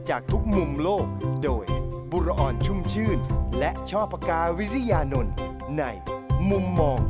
จากทุกมุมโลกโดยบุรออนชุ่มชื่นและช่อปกาวิริยานนท์ในมุมมอง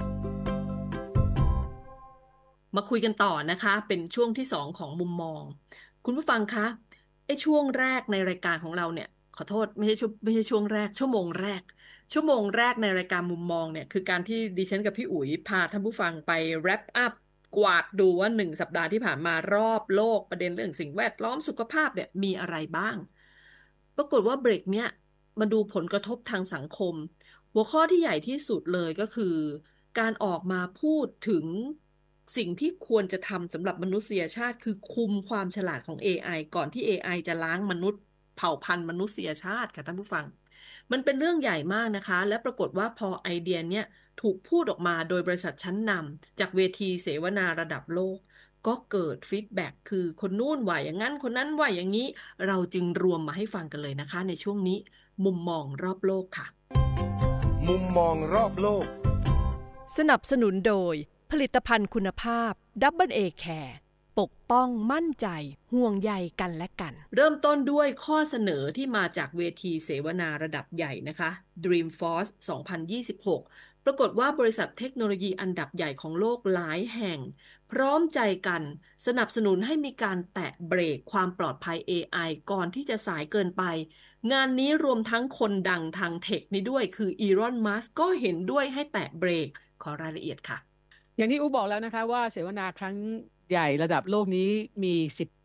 มาคุยกันต่อนะคะเป็นช่วงที่2ของมุมมองคุณผู้ฟังคะไอ้ช่วงแรกในรายการของเราเนี่ยขอโทษไม่ใช่ช่วงแรกชั่วโมงแรกในรายการมุมมองเนี่ยคือการที่ดิฉันกับพี่อุ๋ยพาท่านผู้ฟังไปแรปอัพกวาดดูว่า1 สัปดาห์ที่ผ่านมารอบโลกประเด็นเรื่องสิ่งแวดล้อมสุขภาพเนี่ยมีอะไรบ้างปรากฏว่าเบรกเนี่ยมาดูผลกระทบทางสังคมหัวข้อที่ใหญ่ที่สุดเลยก็คือการออกมาพูดถึง สิ่งที่ควรจะทำสำหรับมนุษยชาติคือคุมความฉลาดของ AI ก่อนที่ AI จะล้างมนุษย์เผ่าพันธุ์มนุษยชาติค่ะท่านผู้ฟังมันเป็นเรื่องใหญ่มากนะคะและปรากฏว่าพอไอเดียเนี้ยถูกพูดออกมาโดยบริษัทชั้นนำจากเวทีเสวนาระดับโลกก็เกิดฟีดแบ็กคือคนนู้นว่าอย่างนั้นคนนั้นว่าอย่างนี้เราจึงรวมมาให้ฟังกันเลยนะคะในช่วงนี้มุมมองรอบโลกค่ะมุมมองรอบโลกสนับสนุนโดยผลิตภัณฑ์คุณภาพ Double A Care ปกป้องมั่นใจห่วงใยกันและกันเริ่มต้นด้วยข้อเสนอที่มาจากเวทีเสวนาระดับใหญ่นะคะ Dreamforce 2026ปรากฏว่าบริษัทเทคโนโลยีอันดับใหญ่ของโลกหลายแห่งพร้อมใจกันสนับสนุนให้มีการแตะเบรกความปลอดภัย AI ก่อนที่จะสายเกินไปงานนี้รวมทั้งคนดังทางเทคนี้ด้วยคืออีลอนมัสก์ก็เห็นด้วยให้แตะเบรกขอรายละเอียดค่ะอย่างที่อูบอกแล้วนะคะว่าเสวนาครั้งใหญ่ระดับโลกนี้มี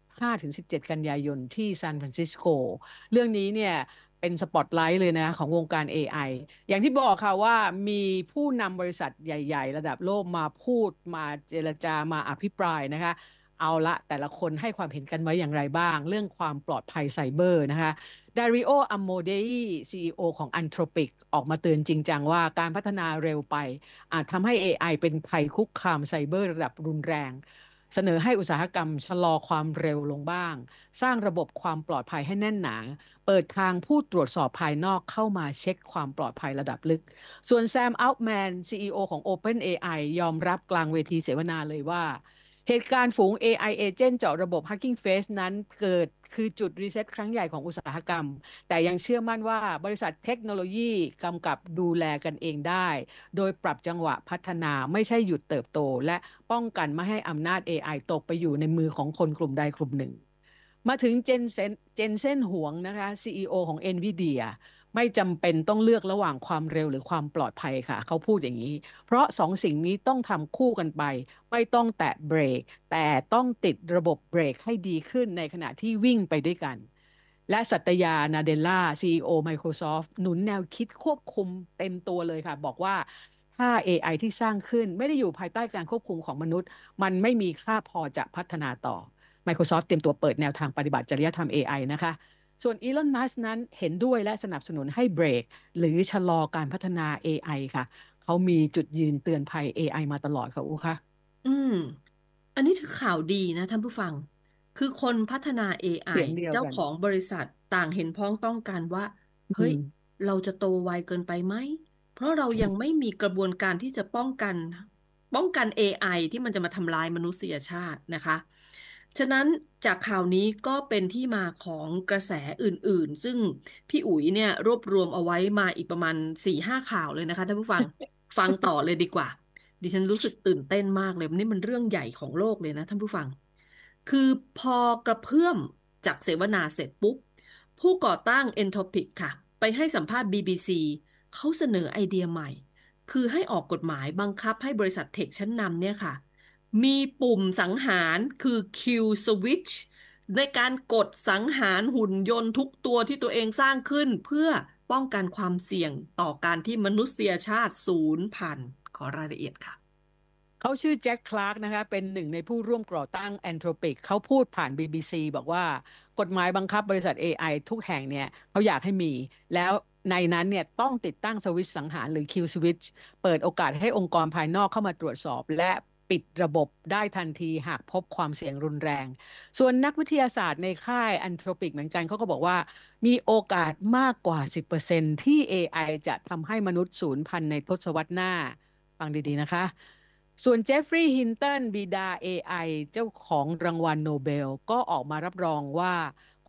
15-17กันยายนที่ซานฟรานซิสโกเรื่องนี้เนี่ยเป็นสปอตไลท์เลยนะของวงการ AI อย่างที่บอกค่ะว่ามีผู้นำบริษัทใหญ่ๆระดับโลกมาพูดมาเจรจามาอภิปรายนะคะเอาละแต่ละคนให้ความเห็นกันไว้อย่างไรบ้างเรื่องความปลอดภัยไซเบอร์นะคะ Dario Amodei CEO ของ Anthropic ออกมาเตือนจริงจังว่าการพัฒนาเร็วไปอาจทำให้ AI เป็นภัยคุกคามไซเบอร์ระดับรุนแรงเสนอให้อุตสาหกรรมชะลอความเร็วลงบ้างสร้างระบบความปลอดภัยให้แน่นหนาเปิดทางผู้ตรวจสอบภายนอกเข้ามาเช็คความปลอดภัยระดับลึกส่วนแซมอัลต์แมน CEO ของ OpenAI ยอมรับกลางเวทีเสวนาเลยว่าเหตุการณ์ฝูง AI Agent เจาะระบบ Hugging Face นั้นเกิดคือจุดรีเซ็ตครั้งใหญ่ของอุตสาหกรรมแต่ยังเชื่อมั่นว่าบริษัทเทคโนโลยีกำกับดูแลกันเองได้โดยปรับจังหวะพัฒนาไม่ใช่หยุดเติบโตและป้องกันไม่ให้อำนาจ AI ตกไปอยู่ในมือของคนกลุ่มใดกลุ่มหนึ่งมาถึงเจนเซนหวงนะคะ CEO ของ NVIDIA ไม่จำเป็นต้องเลือกระหว่างความเร็วหรือความปลอดภัยค่ะเขาพูดอย่างนี้เพราะสองสิ่งนี้ต้องทำคู่กันไปไม่ต้องแตะเบรกแต่ต้องติดระบบเบรกให้ดีขึ้นในขณะที่วิ่งไปด้วยกันและสัตยานาเดลล่า CEO Microsoft หนุนแนวคิดควบคุมเต็มตัวเลยค่ะบอกว่าถ้า AI ที่สร้างขึ้นไม่ได้อยู่ภายใต้การควบคุมของมนุษย์มันไม่มีค่าพอจะพัฒนาต่อ Microsoft เตรียมตัวเปิดแนวทางปฏิบัติจริยธรรม AI นะคะส่วนอีลอนมัสก์นั้นเห็นด้วยและสนับสนุนให้เบรกหรือชะลอการพัฒนา AI ค่ะเขามีจุดยืนเตือนภัย AI มาตลอดค่ะอูค่ะอืม อันนี้ถือข่าวดีนะท่านผู้ฟัง คือคนพัฒนา AI เสียงเดียวกันเจ้าของบริษัทต่างเห็นพ้องต้องกันว่าเฮ้ยอืมเราจะโตไวเกินไปไหมเพราะเรายังไม่มีกระบวนการที่จะป้องกัน AI ที่มันจะมาทำลายมนุษยชาตินะคะฉะนั้นจากข่าวนี้ก็เป็นที่มาของกระแสอื่นๆซึ่งพี่อุ๋ยเนี่ยรวบรวมเอาไว้มาอีกประมาณ4-5 ข่าวเลยนะคะท่านผู้ฟังฟังต่อเลยดีกว่า ดิฉันรู้สึกตื่นเต้นมากเลยนี่มันเรื่องใหญ่ของโลกเลยนะท่านผู้ฟังคือพอกระเพื่อมจากเสวนาเสร็จปุ๊บผู้ก่อตั้ง Entropic ค่ะไปให้สัมภาษณ์ BBC เขาเสนอไอเดียใหม่คือให้ออกกฎหมายบังคับให้บริษัทเทคชั้นนำเนี่ยค่ะมีปุ่มสังหารคือ Kill Switch ในการกดสังหารหุ่นยนต์ทุกตัวที่ตัวเองสร้างขึ้นเพื่อป้องกันความเสี่ยงต่อการที่มนุษยชาติสูญพันธุ์ขอรายละเอียดค่ะเขาชื่อแจ็คคลาร์กนะคะเป็นหนึ่งในผู้ร่วมก่อตั้ง Anthropic เขาพูดผ่าน BBC บอกว่ากฎหมายบังคับบริษัท AI ทุกแห่งเนี่ยเขาอยากให้มีแล้วในนั้นเนี่ยต้องติดตั้งสวิตช์สังหารหรือ Kill Switch เปิดโอกาสให้องค์กรภายนอกเข้ามาตรวจสอบและปิดระบบได้ทันทีหากพบความเสี่ยงรุนแรงส่วนนักวิทยาศาสตร์ในค่าย Anthropic เหมือนกันเขาก็บอกว่ามีโอกาสมากกว่า 10%ที่ AI จะทำให้มนุษย์สูญพันธุ์ในทศวรรษหน้าฟังดีๆนะคะส่วนเจฟฟรีย์ฮินตันบิดา AI เจ้าของรางวัลโนเบลก็ออกมารับรองว่า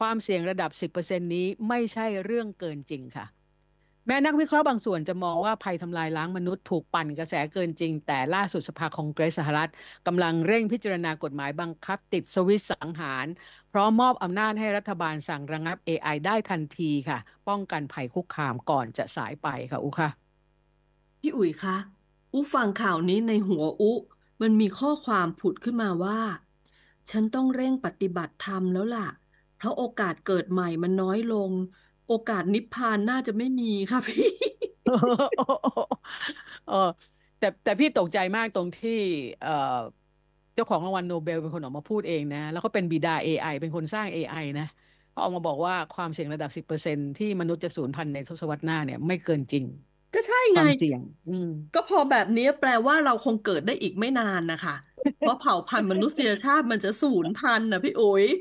ความเสี่ยงระดับ 10%นี้ไม่ใช่เรื่องเกินจริงค่ะ แม้นักวิเคราะห์บางส่วนจะมองว่าภัยทำลายล้างมนุษย์ถูกปั่นกระแสเกินจริงแต่ล่าสุดสภาคองเกรสสหรัฐกำลังเร่งพิจารณากฎหมายบังคับติดสวิตช์สังหารพร้อมมอบอำนาจให้รัฐบาลสั่งระงับ AI ได้ทันทีค่ะป้องกันภัยคุกคามก่อนจะสายไปค่ะอุค่ะพี่อุ๋ยคะอุ๊ฟังข่าวนี้ในหัวอุ๊มันมีข้อความผุดขึ้นมาว่าฉันต้องเร่งปฏิบัติธรรมแล้วล่ะเพราะโอกาสเกิดใหม่มันน้อยลงโอกาสนิพพานน่าจะไม่มีค่ะพี่เออแต่พี่ตกใจมากตรงที่เอ่อเจ้าของรางวัลโนเบลเป็นคนออกมาพูดเองนะแล้วก็เป็นบิดา AI เป็นคนสร้าง AI นะเขาออกมาบอกว่าความเสี่ยงระดับ10%ที่มนุษย์จะสูญพันธุ์ในทศวรรษหน้าเนี่ยไม่เกินจริงก็ใช่ไงความเสี่ยงก็พอแบบนี้แปลว่าเราคงเกิดได้อีกไม่นานนะคะเพราะเผ่าพันธุ์มนุษยชาติมันจะสูญพันธุ์นะพี่อุ๋ย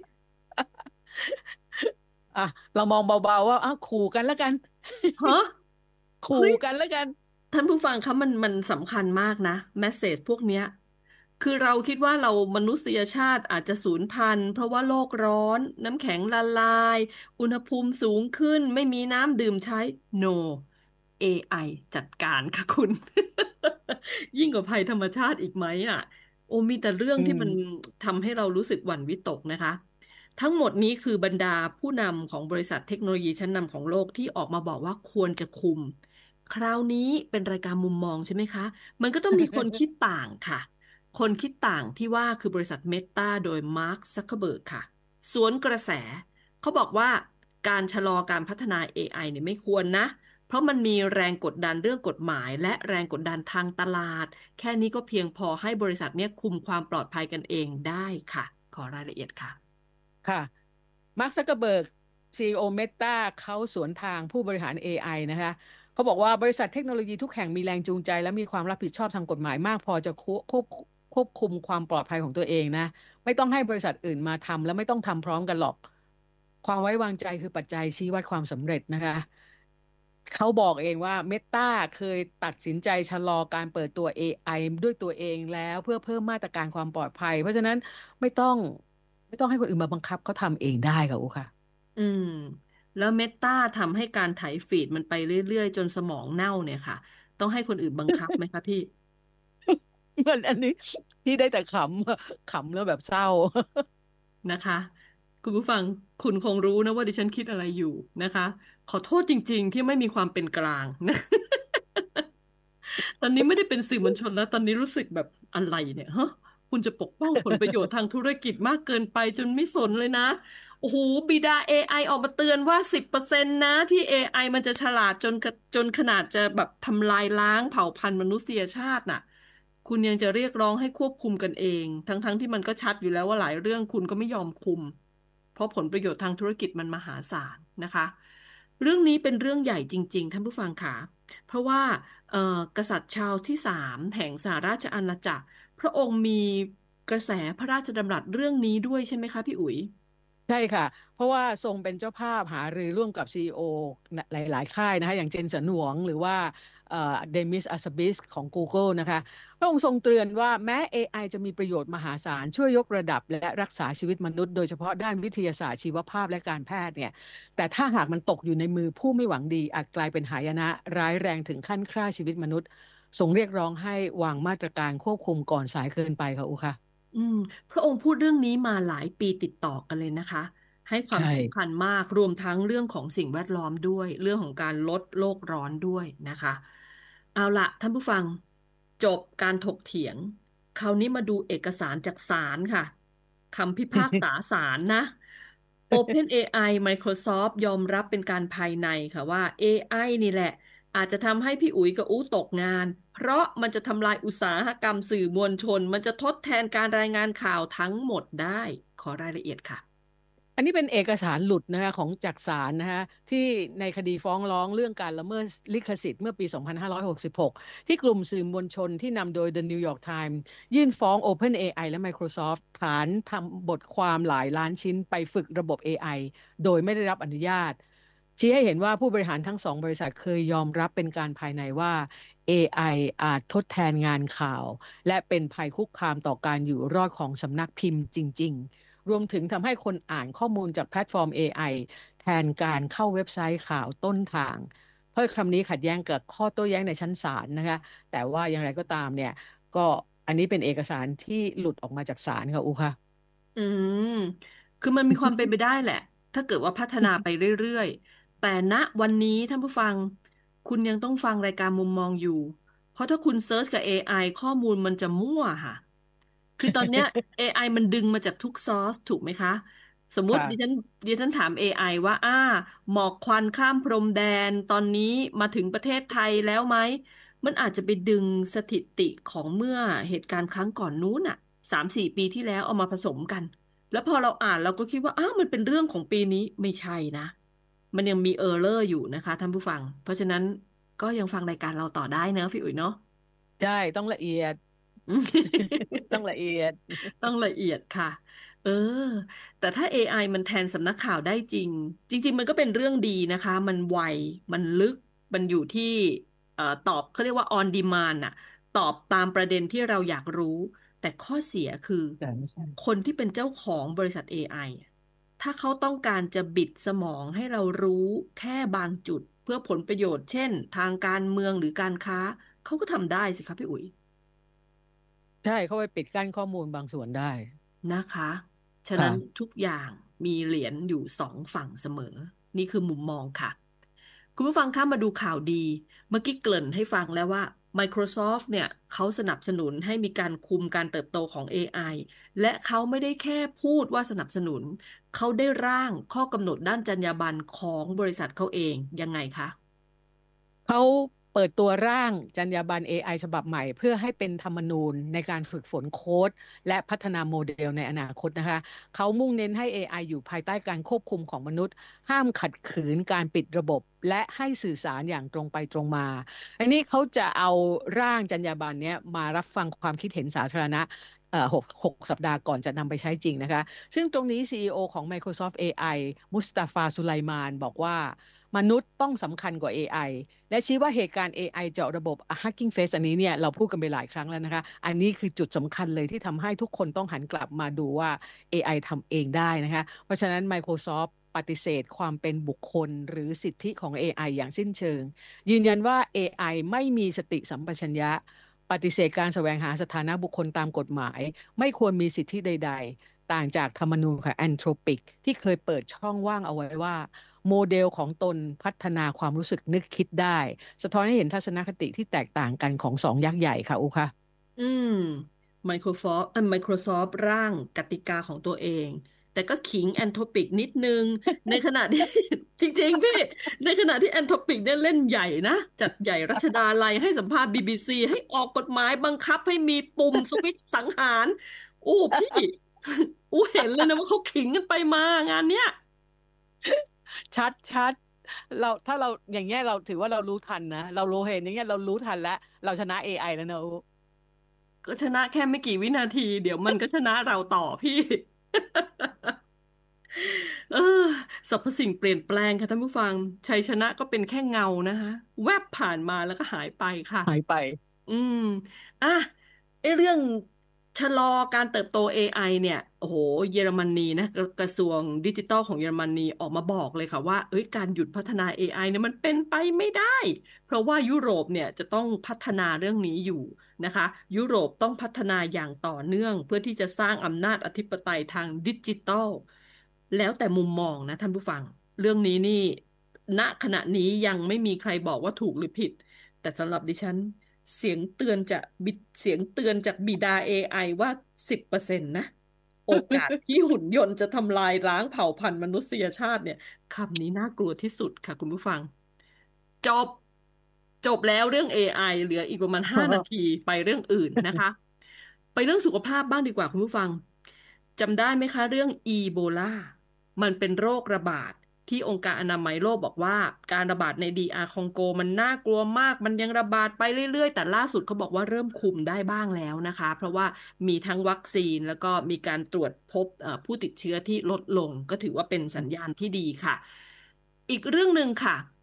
อ่ะเรามองเบาๆว่าขู่กันแล้วกันฮะขู่เฮ้ยกันแล้วกันท่านผู้ฟังคะมันสำคัญมากนะแมสเสจพวกเนี้ยคือเราคิดว่าเรามนุษยชาติอาจจะสูญพันธุ์เพราะว่าโลกร้อนน้ำแข็งละลายอุณหภูมิสูงขึ้นไม่มีน้ำดื่มใช้ No AI จัดการค่ะคุณ ยิ่งกว่าภัยธรรมชาติอีกไหมอ่ะโอ้มีแต่เรื่องอืที่มันมทำให้เรารู้สึกหวั่นวิตกนะคะทั้งหมดนี้คือบรรดาผู้นำของบริษัทเทคโนโลยีชั้นนำของโลกที่ออกมาบอกว่าควรจะคุม คราวนี้เป็นรายการมุมมองใช่ไหมคะ มันก็ต้องมีคนคิดต่างค่ะ คนคิดต่างที่ว่าคือบริษัทเมตาโดยมาร์คซักเคอร์เบิร์กค่ะสวนกระแสเขาบอกว่าการชะลอการพัฒนา AI เนี่ยไม่ควรนะ เพราะมันมีแรงกดดันเรื่องกฎหมายและแรงกดดันทางตลาด แค่นี้ก็เพียงพอให้บริษัทเนี่ยคุมความปลอดภัยกันเองได้ค่ะ ขอรายละเอียดค่ะค่ะมาร์คซักเกอร์เบิร์กซีอีโอเมตาเขาสวนทางผู้บริหาร AI นะคะเขาบอกว่าบริษัทเทคโนโลยีทุกแห่งมีแรงจูงใจและมีความรับผิดชอบทางกฎหมายมากพอจะควบคุมความปลอดภัยของตัวเองนะไม่ต้องให้บริษัทอื่นมาทำและไม่ต้องทำพร้อมกันหรอกความไว้วางใจคือปัจจัยชี้วัดความสำเร็จนะคะเขาบอกเองว่าเมตาเคยตัดสินใจชะลอการเปิดตัว AI ด้วยตัวเองแล้วเพื่อเพิ่มมาตรการความปลอดภัยเพราะฉะนั้นไม่ต้องไม่ต้องให้คนอื่นมาบังคับเขาทำเองได้ค่ะอูค่ะอืมแล้วเมตาทำให้การไถฟีดมันไปเรื่อยๆจนสมองเน่าเนี่ยค่ะต้องให้คนอื่นบังคับไหมคะพี่มันอันนี้พี่ได้แต่ขำขำแล้วแบบเศร้านะคะคุณผู้ฟังคุณคงรู้นะว่าดิฉันคิดอะไรอยู่นะคะขอโทษจริงๆที่ไม่มีความเป็นกลางนะตอนนี้ไม่ได้เป็นสื่อมวลชนแล้วตอนนี้รู้สึกแบบอะไรเนี่ยฮะคุณจะปกป้องผลประโยชน์ทางธุรกิจมากเกินไปจนไม่สนเลยนะโอ้โหบิดา AI ออกมาเตือนว่า10%นะที่ AI มันจะฉลาดจนขนาดจะแบบทำลายล้างเผ่าพันธุ์มนุษยชาติน่ะคุณยังจะเรียกร้องให้ควบคุมกันเองทั้งที่มันก็ชัดอยู่แล้วว่าหลายเรื่องคุณก็ไม่ยอมคุม เพราะผลประโยชน์ทางธุรกิจมันมหาศาลนะคะเรื่องนี้เป็นเรื่องใหญ่จริงๆท่านผู้ฟังค่ะเพราะว่ากษัตริย์ชาร์ลส์ที่3แห่งสหราชอาณาจักรพระองค์มีกระแสพระราชดำรัสเรื่องนี้ด้วยใช่ไหมคะพี่อุ๋ยใช่ค่ะ เพราะว่าทรงเป็นเจ้าภาพหารือร่วมกับซีอีโอหลายๆค่ายนะคะอย่างเจนสันหวงหรือว่าเดมิสอัสบิสของ Google นะคะพระองค์ทรงเตือนว่าแม้ AI จะมีประโยชน์มหาศาลช่วยยกระดับและรักษาชีวิตมนุษย์โดยเฉพาะด้านวิทยาศาสตร์ชีวภาพและการแพทย์เนี่ยแต่ถ้าหากมันตกอยู่ในมือผู้ไม่หวังดีอาจกลายเป็นหายนะร้ายแรงถึงขั้นฆ่าชีวิตมนุษย์ทรงเรียกร้องให้วางมาตรการควบคุมก่อนสายเกินไปค่ะอุค่ะอืมพระองค์พูดเรื่องนี้มาหลายปีติดต่อกันเลยนะคะให้ความใช่สำคัญมากรวมทั้งเรื่องของสิ่งแวดล้อมด้วยเรื่องของการลดโลกร้อนด้วยนะคะเอาละท่านผู้ฟังจบการถกเถียงคราวนี้มาดูเอกสารจากศาลค่ะคำพิพากษาศาลนะ OpenAI Microsoft ยอมรับเป็นการภายในค่ะว่า AI นี่แหละอาจจะทำให้พี่อุ๋ยกับอู้ตกงานเพราะมันจะทำลายอุตสาหกรรมสื่อมวลชนมันจะทดแทนการรายงานข่าวทั้งหมดได้ขอรายละเอียดค่ะอันนี้เป็นเอกสารหลุดนะคะของจากศาลนะคะที่ในคดีฟ้องร้องเรื่องการละเมิดลิขสิทธิ์เมื่อปี 2566 ที่กลุ่มสื่อมวลชนที่นำโดย The New York Times ยื่นฟ้อง OpenAI และ Microsoft ฐานทำบทความหลายล้านชิ้นไปฝึกระบบ AI โดยไม่ได้รับอนุญาตชี้ให้เห็นว่าผู้บริหารทั้งสองบริษัทเคยยอมรับเป็นการภายในว่า AI อาจทดแทนงานข่าวและเป็นภัยคุกคามต่อการอยู่รอดของสำนักพิมพ์จริงๆรวมถึงทำให้คนอ่านข้อมูลจากแพลตฟอร์ม AI แทนการเข้าเว็บไซต์ข่าวต้นทางถ้อยคำนี้ขัดแย้งกับข้อโต้แย้งในชั้นศาลนะคะแต่ว่าอย่างไรก็ตามเนี่ยก็อันนี้เป็นเอกสารที่หลุดออกมาจากศาลค่ะอูค่ะอืมคือมันมีความเป็นไปได้แหละถ้าเกิดว่าพัฒนาไปเรื่อยๆแต่ณวันนี้ท่านผู้ฟังคุณยังต้องฟังรายการมุมมองอยู่เพราะถ้าคุณเซิร์ชกับ AI ข้อมูลมันจะมั่วค่ะคือตอนเนี้ย AI มันดึงมาจากทุกซอร์สถูกไหมคะสมมุติค่ะดิฉันถาม AI ว่าหมอกควันข้ามพรมแดนตอนนี้มาถึงประเทศไทยแล้วไหมมันอาจจะไปดึงสถิติของเมื่อเหตุการณ์ครั้งก่อนนู้น3-4 ปีที่แล้วเอามาผสมกัน แล้วพอเราอ่านเราก็คิดว่ามันเป็นเรื่องของปีนี้ไม่ใช่นะมันยังมีเออร์เลอร์อยู่นะคะท่านผู้ฟังเพราะฉะนั้นก็ยังฟังรายการเราต่อได้เนอะพี่อุ๋ยเนาะใช่ต้องละเอียด ต้องละเอียดต้องละเอียดค่ะเออแต่ถ้า AI มันแทนสำนักข่าวได้จริงจริงๆมันก็เป็นเรื่องดีนะคะมันไวมันลึกมันอยู่ที่ตอบเขาเรียกว่า on demand น่ะตอบตามประเด็นที่เราอยากรู้แต่ข้อเสียคือแต่ไม่ใช่คนที่เป็นเจ้าของบริษัท AI ถ้าเขาต้องการจะบิดสมองให้เรารู้แค่บางจุดเพื่อผลประโยชน์เช่นทางการเมืองหรือการค้าเขาก็ทำได้สิคะพี่อุ๋ยใช่เขาไปปิดกั้นข้อมูลบางส่วนได้นะคะ ฉะนั้นค่ะทุกอย่างมีเหรียญอยู่สองฝั่งเสมอ นี่คือมุมมองค่ะ คุณผู้ฟังคะมาดูข่าวดี เมื่อกี้เกริ่นให้ฟังแล้วว่า Microsoft เนี่ยเขาสนับสนุนให้มีการคุมการเติบโตของ AI และเขาไม่ได้แค่พูดว่าสนับสนุน เขาได้ร่างข้อกำหนดด้านจรรยาบรรณของบริษัทเขาเองยังไงคะเขาเปิดตัวร่างจรรยาบรรณ AI ฉบับใหม่เพื่อให้เป็นธรรมนูญในการฝึกฝนโค้ดและพัฒนาโมเดลในอนาคตนะคะเขามุ่งเน้นให้ AI อยู่ภายใต้การควบคุมของมนุษย์ห้ามขัดขืนการปิดระบบและให้สื่อสารอย่างตรงไปตรงมาอันนี้เขาจะเอาร่างจรรยาบรรณเนี้ยมารับฟังความคิดเห็นสาธารณะหกสัปดาห์ก่อนจะนำไปใช้จริงนะคะซึ่งตรงนี้ CEO ของ Microsoft AI มุสตาฟาสุไลมานบอกว่ามนุษย์ต้องสำคัญกว่า AI และชี้ว่าเหตุการณ์ AI เจาะระบบ Hugging Face อันนี้เนี่ยเราพูดกันไปหลายครั้งแล้วนะคะอันนี้คือจุดสำคัญเลยที่ทำให้ทุกคนต้องหันกลับมาดูว่า AI ทำเองได้นะคะเพราะฉะนั้น Microsoft ปฏิเสธความเป็นบุคคลหรือสิทธิของ AI อย่างสิ้นเชิงยืนยันว่า AI ไม่มีสติสัมปชัญญะปฏิเสธการแสวงหาสถานะบุคคลตามกฎหมายไม่ควรมีสิทธิใดๆต่างจากธรรมนูญของแอนโทรปิกที่เคยเปิดช่องว่างเอาไว้ว่า โมเดลของตนพัฒนาความรู้สึกนึกคิดได้สะท้อนให้เห็นทัศนคติที่แตกต่างกันของสองยักษ์ใหญ่ค่ะอูค่ะอืม Microsoft ร่างกติกาของตัวเอง แต่ก็ขิงแอนโทปิกนิดนึง ในขณะที่จริงๆพี่ ในขณะที่แอนโทปิกเนี่ยเล่นใหญ่นะ จัดใหญ่รัชดาลัยให้สัมภาษณ์ BBC ให้ออกกฎหมายบังคับให้มีปุ่มสวิตช์สังหารอู้พี่อู้เห็นเลยนะว่าเขาขิงกันไปมางานเนี้ยชัดชัดเราถ้าเราอย่างเงี้ยเราถือว่าเรารู้ทันนะเรารู้เห็นอย่างเงี้ยเรารู้ทันแล้วเราชนะ AI แล้วนะอูก็ชนะแค่ไม่กี่วินาที เดี๋ยวมันก็ชนะเราต่อพี่ เออสรรพสิ่งเปลี่ยนแปลงค่ะท่านผู้ฟังชัยชนะก็เป็นแค่เงานะคะแวบผ่านมาแล้วก็หายไปค่ะหายไปอืมอ่ะไอเรื่องชะลอการเติบโต AI เนี่ยโอ้โหเยอรมนีนะกระทรวงดิจิทัลของเยอรมนีออกมาบอกเลยค่ะว่าเอ้ยการหยุดพัฒนา AI เนี่ยมันเป็นไปไม่ได้เพราะว่ายุโรปเนี่ยจะต้องพัฒนาเรื่องนี้อยู่นะคะยุโรปต้องพัฒนาอย่างต่อเนื่องเพื่อที่จะสร้างอำนาจอธิปไตยทางดิจิทัล แล้วแต่มุมมองนะท่านผู้ฟังเรื่องนี้นี่ณขณะนี้ยังไม่มีใครบอกว่าถูกหรือผิดแต่สำหรับดิฉันเสียงเตือนจากบิดา AI ว่า10%นะโอกาสที่หุ่นยนต์จะทำลายล้างเผ่าพันธุ์มนุษยชาติเนี่ยคำนี้น่ากลัวที่สุดค่ะคุณผู้ฟังจบจบแล้วเรื่อง AI เหลืออีกประมาณ5 นาทีไปเรื่องอื่นนะคะไปเรื่องสุขภาพบ้างดีกว่าคุณผู้ฟังจำได้ไหมคะเรื่องอีโบลา มันเป็นโรคระบาดที่องค์การอนามัยโลกบอกว่าการระบาดในดีอาร์คองโกมันน่ากลัวมากมันยังระบาดไปเรื่อยๆแต่ล่าสุดเขาบอกว่าเริ่มคุมได้บ้างแล้วนะคะเพราะว่ามีทั้งวัคซีนแล้วก็มีการตรวจพบผู้ติดเชื้อที่ลดลงก็ถือว่าเป็นสัญญาณที่ดีค่ะอีกเรื่องหนึ่งค่ะ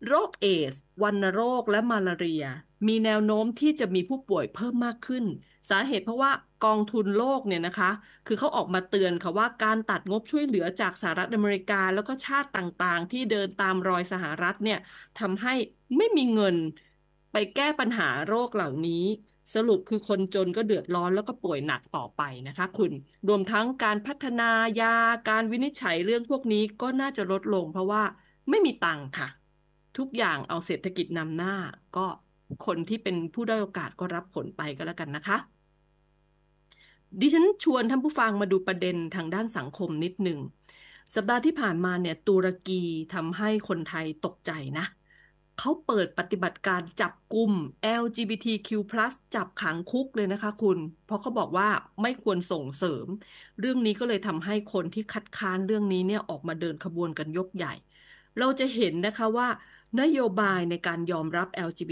โรคเอดส์วัณโรคและมาลาเรียมีแนวโน้มที่จะมีผู้ป่วยเพิ่มมากขึ้นสาเหตุเพราะว่ากองทุนโลกเนี่ยนะคะคือเขาออกมาเตือนค่ะว่าการตัดงบช่วยเหลือจากสหรัฐอเมริกาแล้วก็ชาติต่างๆที่เดินตามรอยสหรัฐเนี่ยทำให้ไม่มีเงินไปแก้ปัญหาโรคเหล่านี้สรุปคือคนจนก็เดือดร้อนแล้วก็ป่วยหนักต่อไปนะคะคุณรวมทั้งการพัฒนายาการวินิจฉัยเรื่องพวกนี้ก็น่าจะลดลงเพราะว่าไม่มีตังค์ค่ะ ทุกอย่างเอาเศรษฐกิจนำหน้าก็คนที่เป็นผู้ด้อยโอกาสก็รับผลไปก็แล้วกันนะคะดิฉันชวนท่านผู้ฟังมาดูประเด็นทางด้านสังคมนิดหนึ่งสัปดาห์ที่ผ่านมาเนี่ยตุรกีทำให้คนไทยตกใจนะเขาเปิดปฏิบัติการจับกุม LGBTQ+ จับขังคุกเลยนะคะคุณเพราะเขาบอกว่าไม่ควรส่งเสริมเรื่องนี้ก็เลยทำให้คนที่คัดค้านเรื่องนี้เนี่ยออกมาเดินขบวนกันยกใหญ่ เราจะเห็นนะคะว่านโยบายในการยอมรับ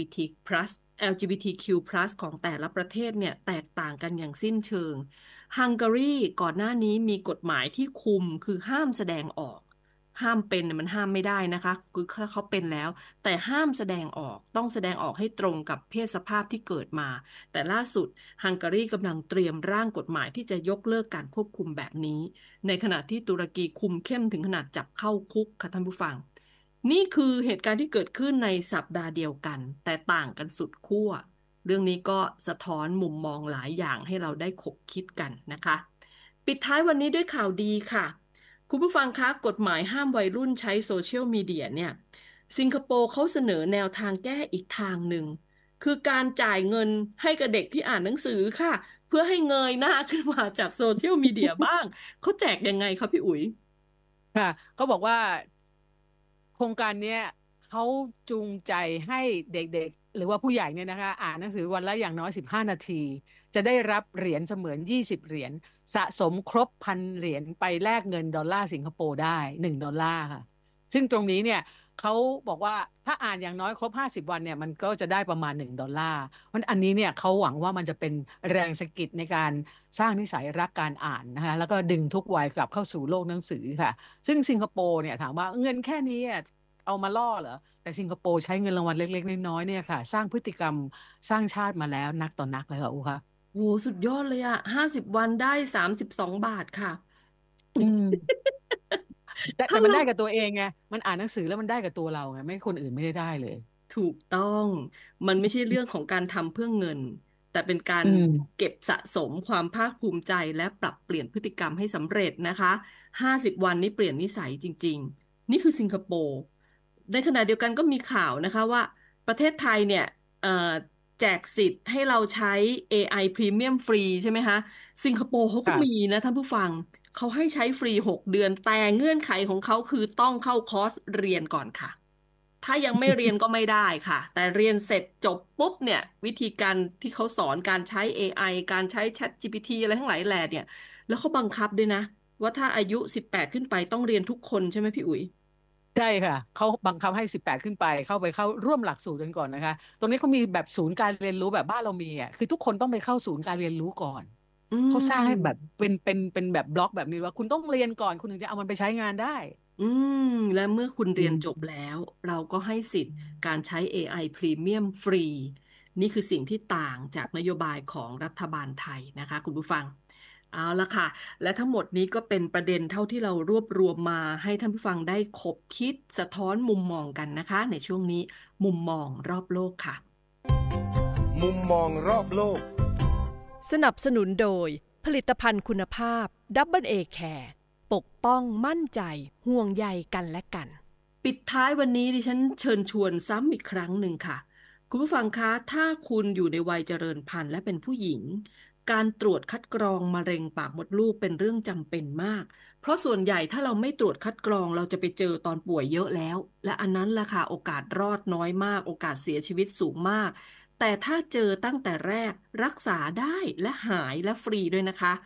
LGBTQ+ ของแต่ละประเทศเนี่ยแตกต่างกันอย่างสิ้นเชิงฮังการีก่อนหน้านี้มีกฎหมายที่คุมคือห้ามแสดงออกห้ามเป็นเนี่ยมันห้ามไม่ได้นะคะคือถ้าเขาเป็นแล้วแต่ห้ามแสดงออกต้องแสดงออกให้ตรงกับเพศสภาพที่เกิดมาแต่ล่าสุดฮังการีกำลังเตรียมร่างกฎหมายที่จะยกเลิกการควบคุมแบบนี้ในขณะที่ตุรกีคุมเข้มถึงขนาดจับเข้าคุกค่ะท่านผู้ฟัง นี่คือเหตุการณ์ที่เกิดขึ้นในสัปดาห์เดียวกันแต่ต่างกันสุดขั้วเรื่องนี้ก็สะท้อนมุมมองหลายอย่างให้เราได้คบคิดกันนะคะปิดท้ายวันนี้ด้วยข่าวดีค่ะคุณผู้ฟังคะกฎหมายห้ามวัยรุ่นใช้โซเชียลมีเดียเนี่ยสิงคโปร์เขาเสนอแนวทางแก้อีกทางหนึ่งคือการจ่ายเงินให้กับเด็กที่อ่านหนังสือค่ะเพื่อให้เงยหน้าขึ้นมาจากโซเชียลมีเดียบ้างเขาแจกยังไงคะพี่อุ๋ยค่ะเขาบอกว่าโครงการเนี้ยเขาจูงใจให้เด็กๆหรือว่าผู้ใหญ่เนี่ยนะคะอ่านหนังสือวันละอย่างน้อย15 นาทีจะได้รับเหรียญเสมือน20 เหรียญสะสมครบ1,000 เหรียญไปแลกเงินดอลลาร์สิงคโปร์ได้1 ดอลลาร์ค่ะซึ่งตรงนี้เนี่ยเขาบอกว่าถ้าอ่านอย่างน้อยครบ50 วันเนี่ยมันก็จะได้ประมาณ1 ดอลลาร์มันอันนี้เนี่ยเขาหวังว่ามันจะเป็นแรงสะกิดในการสร้างนิสัยรักการอ่านนะคะแล้วก็ดึงทุกวัยกลับเข้าสู่โลกหนังสือค่ะ ซึ่งสิงคโปร์เนี่ยถามว่าเงินแค่นี้อะเอามาล่อเหรอแต่สิงคโปร์ใช้เงินรางวัลเล็กๆน้อยๆเนี่ยค่ะสร้างพฤติกรรมสร้างชาติมาแล้วนักต่อนักเลยค่ะอูค่ะโหสุดยอดเลยอะ50 วันได้32 บาทค่ะอืมแต่ถ้าเราแต่มันได้กับตัวเองไงมันอ่านหนังสือแล้วมันได้กับตัวเราไงไม่คนอื่นไม่ได้เลยถูกต้อง มันไม่ใช่เรื่องของการทำเพื่อเงิน แต่เป็นการอืมเก็บสะสมความภาคภูมิใจและปรับเปลี่ยนพฤติกรรมให้สำเร็จนะคะ50 วันนี้เปลี่ยนนิสัยจริงๆ นี่คือสิงคโปร์ในขณะเดียวกันก็มีข่าวนะคะว่าประเทศไทยเนี่ยเอ่อแจกสิทธิ์ให้เราใช้ AI Premium ฟรีใช่ไหมคะสิงคโปร์เขาก็มีค่ะนะท่านผู้ฟัง เขาให้ใช้ฟรี6 เดือน แต่เงื่อนไขของเขาคือต้องเข้าคอร์สเรียนก่อนค่ะ ถ้ายังไม่เรียนก็ไม่ได้ค่ะ แต่เรียนเสร็จจบปุ๊บเนี่ยวิธีการที่เขาสอนการใช้ AI การใช้ ChatGPT อะไรทั้งหลายแหล่เนี่ยแล้วเขาบังคับด้วยนะว่าถ้าอายุ18ขึ้นไปต้องเรียนทุกคนใช่ไหมพี่อุ๋ยใช่ค่ะเขาบังคับให้18ขึ้นไปเข้าร่วมหลักสูตรกันก่อนนะคะตรงนี้เขามีแบบศูนย์การเรียนรู้แบบบ้านเรามีอ่ะคือทุกคนต้องไปเข้าศูนย์การเรียนรู้ก่อนอืเขาสร้างให้แบบมเป็นแบบบล็อกแบบนี้ว่าคุณต้องเรียนก่อนคุณถึงจะเอามันไปใช้งานได้อืมและเมื่อคุณอืเรียนจบมแล้วเราก็ให้สิทธิ์การใช้ AI Premium ฟรีนี่คือสิ่งที่ต่างจากนโยบายของรัฐบาลไทยนะคะคุณผู้ฟัง เอาละค่ะ และทั้งหมดนี้ก็เป็นประเด็นเท่าที่เรารวบรวมมาให้ท่านผู้ฟังได้คบคิดสะท้อนมุมมองกันนะคะในช่วงนี้มุมมองรอบโลกค่ะมุมมองรอบโลกสนับสนุนโดยผลิตภัณฑ์คุณภาพดับเบิลเอแคร์ปกป้องมั่นใจห่วงใยกันและกันปิดท้ายวันนี้ดิฉันเชิญชวนซ้ำอีกครั้งหนึ่งค่ะคุณผู้ฟังคะถ้าคุณอยู่ในวัยเจริญพันธุ์และเป็นผู้หญิงการตรวจคัดกรองมะเร็งปากมดลูกเป็นเรื่องจำเป็นมากเพราะส่วนใหญ่ถ้าเราไม่ตรวจคัดกรองเราจะไปเจอตอนป่วยเยอะแล้วและอันนั้นล่ะค่ะโอกาสรอดน้อยมากโอกาสเสียชีวิตสูงมากแต่ถ้าเจอตั้งแต่แรกรักษาได้และหายและฟรีด้วยนะคะ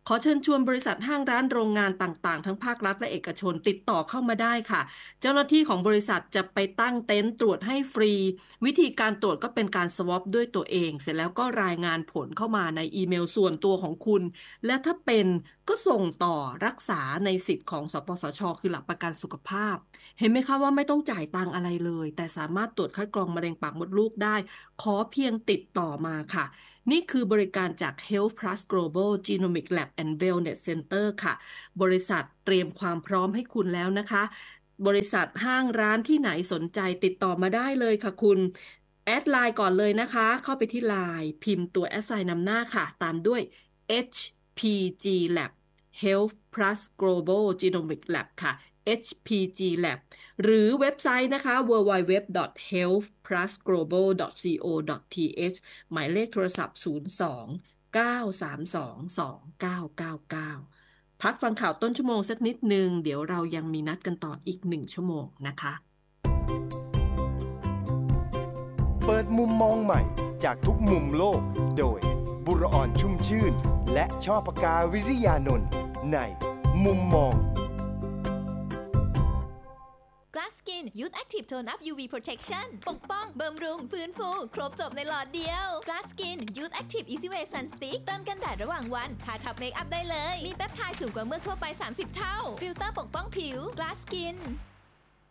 ขอเชิญชวนบริษัทห้างร้านโรงงานต่างๆทั้งภาครัฐและเอกชนติดต่อเข้ามาได้ค่ะเจ้าหน้าที่ของบริษัทจะไปตั้งเต็นท์ตรวจให้ฟรีวิธีการตรวจก็เป็นการสวอปด้วยตัวเองเสร็จแล้วก็รายงานผลเข้ามาในอีเมลส่วนตัวของคุณและถ้าเป็นก็ส่งต่อรักษาในสิทธิ์ของสปสช.คือหลักประกันสุขภาพเห็นไหมคะว่าไม่ต้องจ่ายตังค์อะไรเลยแต่สามารถตรวจคัดกรองมะเร็งปากมดลูกได้ขอเพียงติดต่อมาค่ะนี่คือบริการจาก Health Plus Global Genomic Lab and Wellness Center ค่ะบริษัทเตรียมความพร้อมให้คุณแล้วนะคะบริษัทห้างร้านที่ไหนสนใจติดต่อมาได้เลยค่ะคุณแอดไลน์ก่อนเลยนะคะเข้าไปที่ไลน์พิมพ์ตัวแอดไซน์นำหน้าค่ะตามด้วย HPG Lab Health Plus Global Genomic Lab ค่ะ HPG Lab หรือเว็บไซต์นะคะ www.healthplusglobal.co.th หมายเลขโทรศัพท์ 02-932-2999 พักฟังข่าวต้นชั่วโมงสักนิดนึงเดี๋ยวเรายังมีนัดกันต่ออีก1 ชั่วโมงนะคะเปิดมุมมองใหม่จากทุกมุมโลกโดยบุรออนชุ่มชื่นและช่อปากาวิริยานนท์ในมุมมอง Glass Skin Youth Active Tone Up UV Protection ปกป้องบำรุงฟื้นฟูครบจบในหลอดเดียว Glass Skin Youth Active Easy Way Sun Stick เติมกันแดดระหว่างวันทาทับเมคอัพได้เลยมีแปปไทด์สูงกว่าเมือกทั่วไป30 เท่าฟิลเตอร์ปกป้องผิว Glass Skin